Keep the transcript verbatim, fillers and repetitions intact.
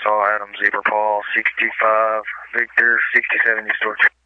Saw Adam Zebra Paul, six two five, Victor, sixty-seven, East Georgia.